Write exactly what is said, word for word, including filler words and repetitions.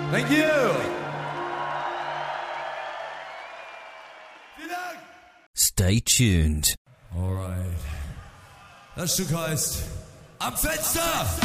Thank you. Vielen Dank. Stay tuned. Alright. Das Stück heißt Am Fenster.